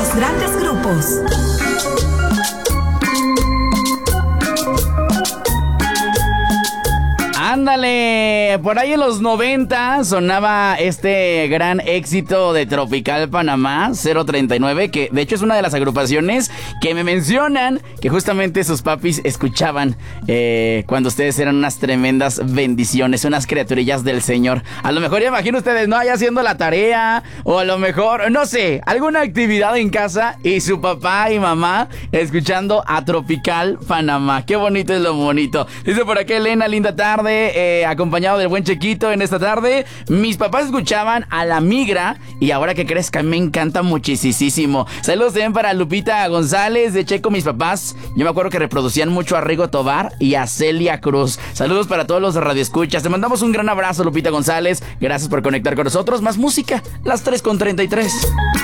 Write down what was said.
los grandes grupos. Ándale, por ahí en los 90 sonaba este gran éxito de Tropical Panamá 039, que de hecho es una de las agrupaciones que me mencionan que justamente sus papis escuchaban cuando ustedes eran unas tremendas bendiciones, unas criaturillas del Señor. A lo mejor ya imagino ustedes, ¿no? Allá haciendo la tarea, o a lo mejor, no sé, alguna actividad en casa y su papá y mamá escuchando a Tropical Panamá. Qué bonito es lo bonito. Dice por acá Elena, linda tarde. Acompañado del buen Chequito en esta tarde. Mis papás escuchaban a La Migra y ahora que crezca me encanta muchísimo. Saludos también para Lupita González de Checo, mis papás. Yo me acuerdo que reproducían mucho a Rigo Tobar y a Celia Cruz. Saludos para todos los radioescuchas. Te mandamos un gran abrazo, Lupita González. Gracias por conectar con nosotros. Más música, las 3:33.